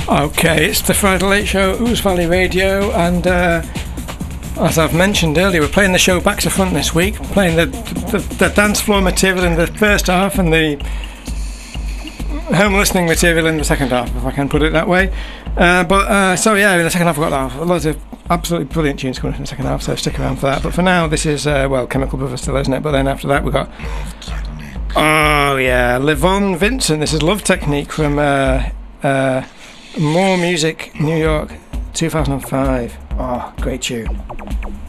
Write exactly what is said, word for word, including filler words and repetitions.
Okay, it's the Friday Late Show, Ouse Valley Radio, and uh, as I've mentioned earlier, we're playing the show back to front this week, playing the, the, the dance floor material in the first half and the home listening material in the second half, if I can put it that way. Uh, but uh, so yeah, in the second half we've got loads of absolutely brilliant tunes coming in the second half, so stick around for that. But for now, this is uh, well, Chemical Brothers still, isn't it? But then after that we've got oh yeah, Livon Vincent. This is Love Technique from uh, uh, More Music, New York, two thousand five. Oh, great tune.